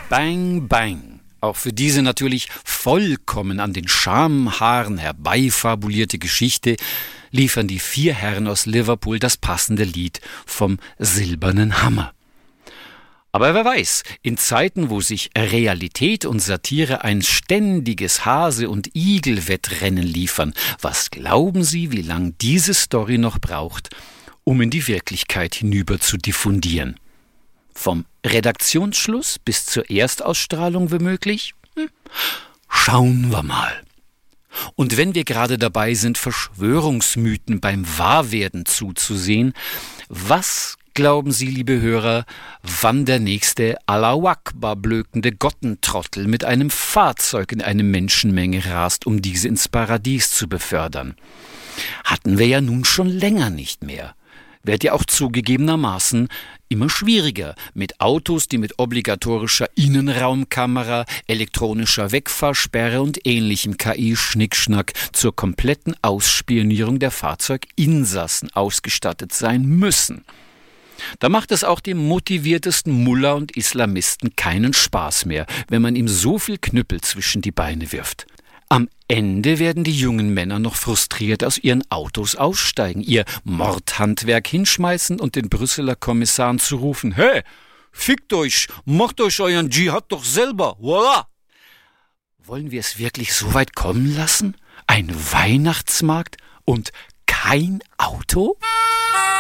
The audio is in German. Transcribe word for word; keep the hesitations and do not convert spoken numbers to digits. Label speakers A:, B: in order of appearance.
A: Bang, bang. Auch für diese natürlich vollkommen an den Schamhaaren herbeifabulierte Geschichte liefern die vier Herren aus Liverpool das passende Lied vom Silbernen Hammer. Aber wer weiß, in Zeiten, wo sich Realität und Satire ein ständiges Hase- und Igel-Wettrennen liefern, was glauben Sie, wie lang diese Story noch braucht, um in die Wirklichkeit hinüber zu diffundieren? Vom Redaktionsschluss bis zur Erstausstrahlung womöglich? Hm. Schauen wir mal. Und wenn wir gerade dabei sind, Verschwörungsmythen beim Wahrwerden zuzusehen, was glauben Sie, liebe Hörer, wann der nächste Allahu Akbar blökende Gottentrottel mit einem Fahrzeug in eine Menschenmenge rast, um diese ins Paradies zu befördern? Hatten wir ja nun schon länger nicht mehr. Wird ja auch zugegebenermaßen immer schwieriger mit Autos, die mit obligatorischer Innenraumkamera, elektronischer Wegfahrsperre und ähnlichem K I-Schnickschnack zur kompletten Ausspionierung der Fahrzeuginsassen ausgestattet sein müssen. Da macht es auch dem motiviertesten Mullah und Islamisten keinen Spaß mehr, wenn man ihm so viel Knüppel zwischen die Beine wirft. Am Ende werden die jungen Männer noch frustriert aus ihren Autos aussteigen, ihr Mordhandwerk hinschmeißen und den Brüsseler Kommissaren zu rufen: Hey, fickt euch, macht euch euren Dschihad doch selber, voila! Wollen wir es wirklich so weit kommen lassen? Ein Weihnachtsmarkt und kein Auto?